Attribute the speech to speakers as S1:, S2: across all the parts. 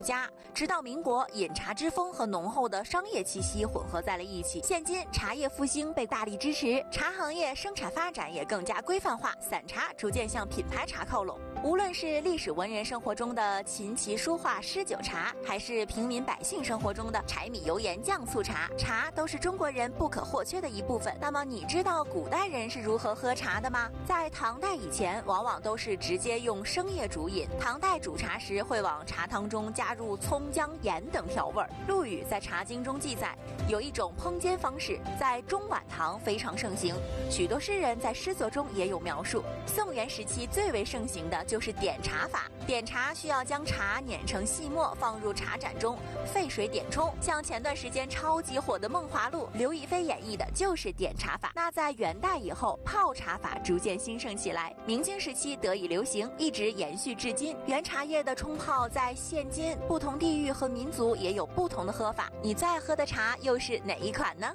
S1: 家。直到民国，饮茶之风和浓厚的商业气息混合在了一起。现今茶叶复兴被大力支持，茶行业生产发展也更加规范化，散茶逐渐向品牌茶靠拢。无论是历史文人生活中的琴棋书画诗酒茶，还是平民百姓生活中的柴米油盐酱醋茶，茶都是中国人不可或缺的一部分。那么你知道古代人是如何喝茶的吗？在唐代以前，往往都是直接用生叶煮饮。唐代煮茶时会往茶汤中加入葱姜盐等调味。陆羽在《茶经》中记载，有一种烹煎方式在中晚唐非常盛行，许多诗人在诗作中也有描述。宋元时期最为盛行的就是点茶法。点茶需要将茶碾成细末，放入茶盏中，沸水点冲。像前段时间超级火的《梦华录》，刘亦菲演绎的就是点茶法。那在元代以后，泡茶法逐渐兴盛起来，明清时期得以流行，一直延续至今。原茶叶的冲泡在现今不同地域和民族也有不同的喝法，你在喝的茶又是哪一款呢？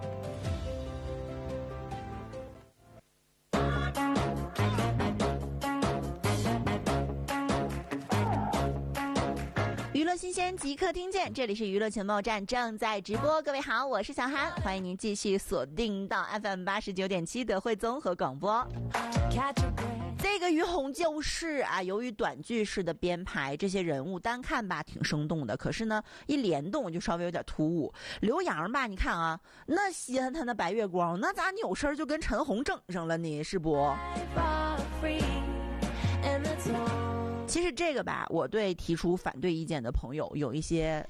S1: 娱乐新鲜即刻听见，这里是娱乐情报站正在直播。各位好，我是小韩，欢迎您继续锁定到 FM 89.7德惠综合广播。这个于洪就是啊，由于短句式的编排，这些人物单看吧挺生动的，可是呢一联动就稍微有点突兀。刘洋吧，你看啊，那稀罕他那白月光，那咋扭身就跟陈红整上了呢？是不？其实这个吧，我对提出反对意见的朋友有一些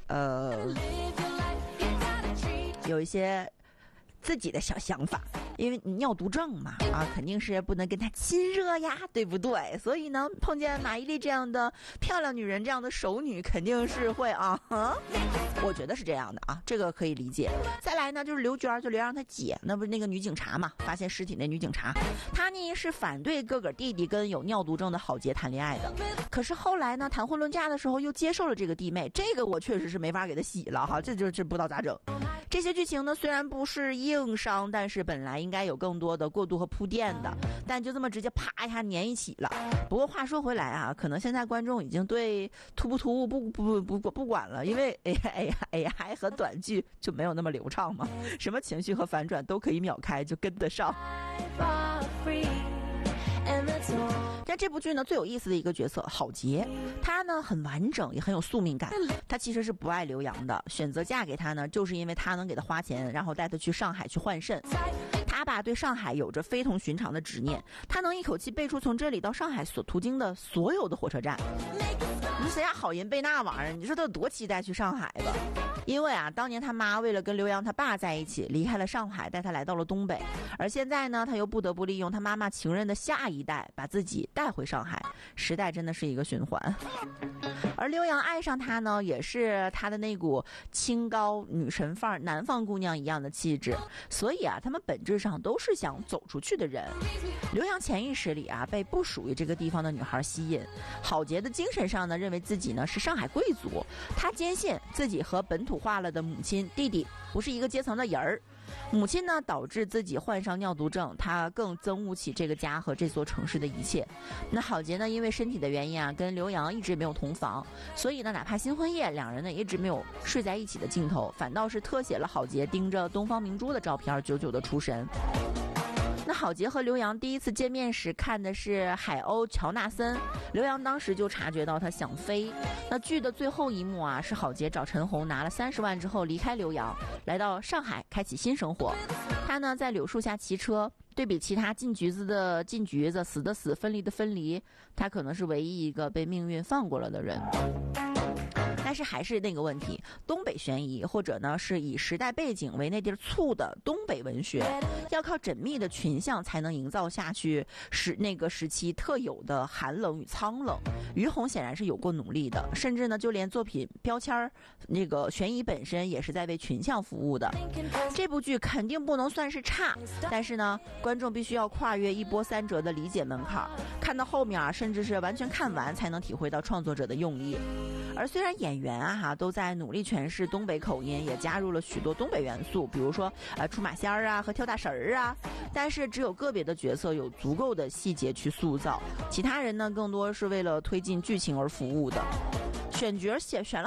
S1: 自己的小想法。因为你尿毒症嘛，肯定是不能跟他亲热呀，对不对？所以呢，碰见马伊琍这样的漂亮女人，这样的熟女，肯定是会我觉得是这样的啊，这个可以理解。再来呢，就是刘娟，就刘洋他姐，那不是那个女警察嘛，发现尸体那女警察，她呢是反对哥哥弟弟跟有尿毒症的郝杰谈恋爱的。可是后来呢，谈婚论嫁的时候又接受了这个弟妹，这个我确实是没法给他洗了哈，这不知道咋整。这些剧情呢虽然不是硬伤，但是本来应该有更多的过渡和铺垫的，但就这么直接啪一下粘一起了。不过话说回来啊，可能现在观众已经对突不突兀不管了，因为 AI 和短剧就没有那么流畅嘛，什么情绪和反转都可以秒开，就跟得上。但这部剧呢最有意思的一个角色郝杰，他呢很完整也很有宿命感。他其实是不爱刘洋的，选择嫁给他呢就是因为他能给他花钱，然后带他去上海去换肾。他吧对上海有着非同寻常的执念，他能一口气背出从这里到上海所途经的所有的火车站。你谁家好人背那玩意儿，你说他有多期待去上海吧。因为啊，当年他妈为了跟刘洋他爸在一起，离开了上海，带他来到了东北。而现在呢，他又不得不利用他妈妈情人的下一代，把自己带回上海。时代真的是一个循环。而刘洋爱上他呢，也是他的那股清高女神范儿、南方姑娘一样的气质。所以啊，他们本质上都是想走出去的人。刘洋潜意识里啊，被不属于这个地方的女孩吸引。郝杰的精神上呢，认为自己呢是上海贵族，他坚信自己和本土化了的母亲、弟弟不是一个阶层的人儿。母亲呢导致自己患上尿毒症，他更憎恶起这个家和这座城市的一切。那郝杰呢因为身体的原因啊，跟刘洋一直没有同房，所以呢哪怕新婚夜两人呢一直没有睡在一起的镜头，反倒是特写了郝杰盯着东方明珠的照片，久久的出神。那郝杰和刘洋第一次见面时看的是海鸥乔纳森，刘洋当时就察觉到他想飞。那剧的最后一幕啊，是郝杰找陈红拿了30万之后离开刘洋，来到上海开启新生活。他呢在柳树下骑车，对比其他进局子的进局子，死的死，分离的分离，他可能是唯一一个被命运放过了的人。但是还是那个问题，东北悬疑或者呢是以时代背景为那地儿醋的东北文学，要靠缜密的群像才能营造下去那个时期特有的寒冷与苍冷。于洪显然是有过努力的，甚至呢就连作品标签那个悬疑本身也是在为群像服务的。这部剧肯定不能算是差，但是呢观众必须要跨越一波三折的理解门槛，看到后面甚至是完全看完才能体会到创作者的用意。而虽然演员啊都在努力诠释东北口音，也加入了许多东北元素，比如说出马仙儿啊和跳大神儿啊，但是只有个别的角色有足够的细节去塑造，其他人呢更多是为了推进剧情而服务的。 选角选了